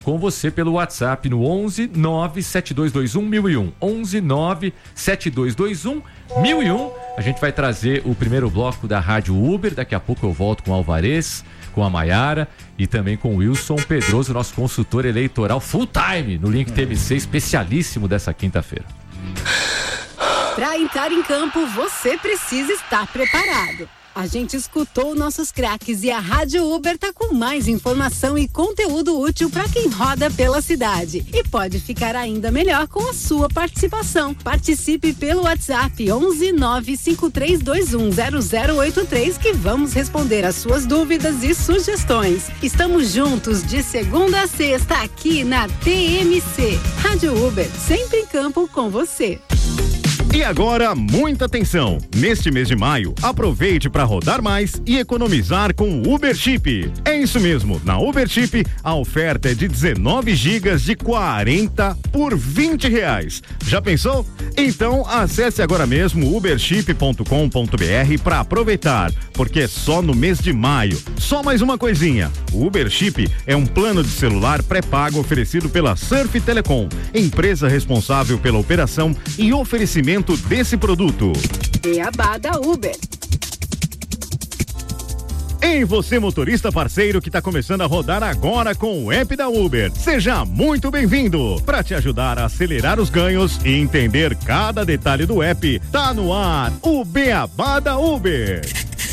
com você pelo WhatsApp no 11 97221 1001. 11 97221 1001. A gente vai trazer o primeiro bloco da Rádio Uber. Daqui a pouco eu volto com o Alvarez, com a Maiara e também com o Wilson Pedroso, nosso consultor eleitoral full time no Link TMC, especialíssimo dessa quinta-feira. Para entrar em campo, você precisa estar preparado. A gente escutou nossos craques e a Rádio Uber tá com mais informação e conteúdo útil para quem roda pela cidade. E pode ficar ainda melhor com a sua participação. Participe pelo WhatsApp 11 95321 0083 que vamos responder as suas dúvidas e sugestões. Estamos juntos de segunda a sexta aqui na TMC. Rádio Uber, sempre em campo com você. E agora, muita atenção! Neste mês de maio, aproveite para rodar mais e economizar com o Uber Chip. É isso mesmo, na Uber Chip, a oferta é de 19 gigas de 40 por R$20. Já pensou? Então, acesse agora mesmo uberchip.com.br para aproveitar, porque é só no mês de maio. Só mais uma coisinha, o Uber Chip é um plano de celular pré-pago oferecido pela Surf Telecom, empresa responsável pela operação e oferecimento desse produto. Beabá da Uber. Ei, você motorista parceiro que está começando a rodar agora com o app da Uber. Seja muito bem-vindo. Para te ajudar a acelerar os ganhos e entender cada detalhe do app, tá no ar o Beabá da Uber.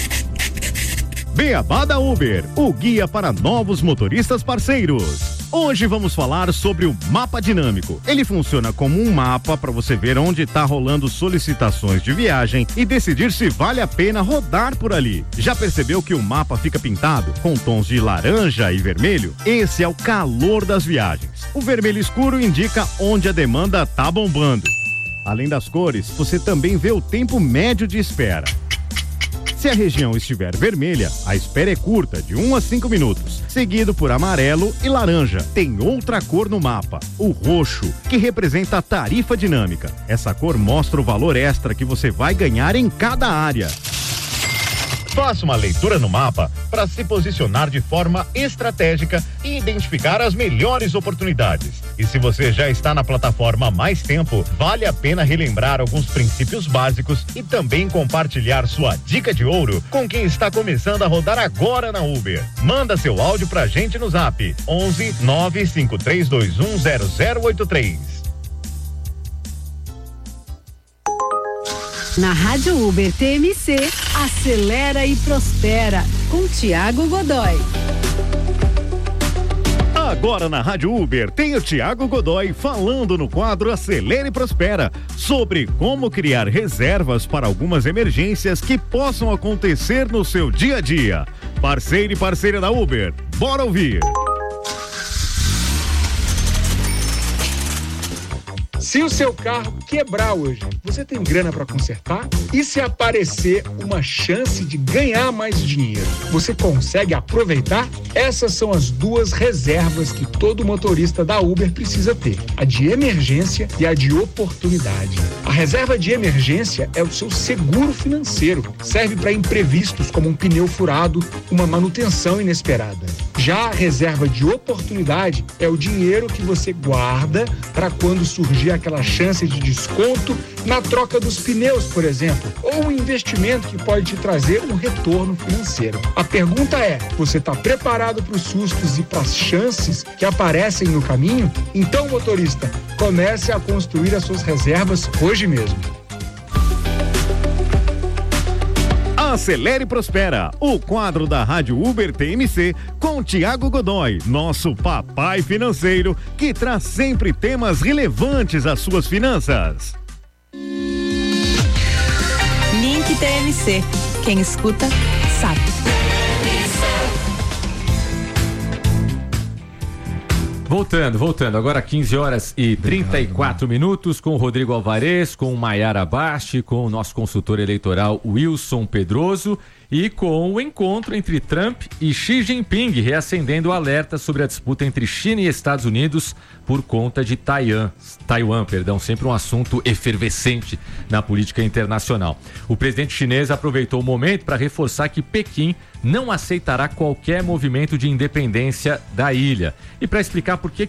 Beabá da Uber, o guia para novos motoristas parceiros. Hoje vamos falar sobre o mapa dinâmico. Ele funciona como um mapa para você ver onde está rolando solicitações de viagem e decidir se vale a pena rodar por ali. Já percebeu que o mapa fica pintado com tons de laranja e vermelho? Esse é o calor das viagens. O vermelho escuro indica onde a demanda tá bombando. Além das cores, você também vê o tempo médio de espera. Se a região estiver vermelha, a espera é curta, de 1 a 5 minutos, seguido por amarelo e laranja. Tem outra cor no mapa, o roxo, que representa a tarifa dinâmica. Essa cor mostra o valor extra que você vai ganhar em cada área. Faça uma leitura no mapa para se posicionar de forma estratégica e identificar as melhores oportunidades. E se você já está na plataforma há mais tempo, vale a pena relembrar alguns princípios básicos e também compartilhar sua dica de ouro com quem está começando a rodar agora na Uber. Manda seu áudio pra gente no Zap 11 95321 0083. Na Rádio Uber TMC, acelera e prospera, com Thiago Godoy. Agora na Rádio Uber tem o Thiago Godoy falando no quadro Acelera e Prospera sobre como criar reservas para algumas emergências que possam acontecer no seu dia a dia. Parceiro e parceira da Uber, bora ouvir! Se o seu carro quebrar hoje, você tem grana para consertar? E se aparecer uma chance de ganhar mais dinheiro, você consegue aproveitar? Essas são as duas reservas que todo motorista da Uber precisa ter: a de emergência e a de oportunidade. A reserva de emergência é o seu seguro financeiro. Serve para imprevistos como um pneu furado, uma manutenção inesperada. Já a reserva de oportunidade é o dinheiro que você guarda para quando surgir aquela chance de desconto na troca dos pneus, por exemplo, ou um investimento que pode te trazer um retorno financeiro. A pergunta é: você está preparado para os sustos e para as chances que aparecem no caminho? Então, motorista, comece a construir as suas reservas hoje mesmo. Acelere e Prospera, o quadro da Rádio Uber TMC com Thiago Godoy, nosso papai financeiro, que traz sempre temas relevantes às suas finanças. Link TMC, quem escuta sabe. Voltando, agora 15 horas e 34 minutos com o Rodrigo Alvarez, com o Maiara Basti, com o nosso consultor eleitoral Wilson Pedroso e com o encontro entre Trump e Xi Jinping, reacendendo o alerta sobre a disputa entre China e Estados Unidos por conta de Taiwan, sempre um assunto efervescente na política internacional. O presidente chinês aproveitou o momento para reforçar que Pequim não aceitará qualquer movimento de independência da ilha. E para explicar por que